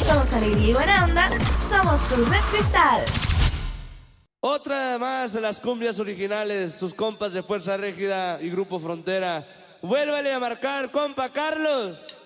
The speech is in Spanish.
Somos alegría y buena onda, somos tu Red Cristal. Otra más de las cumbias originales, sus compas de Fuerza Régida y Grupo Frontera. Vuélvale a marcar, compa Carlos.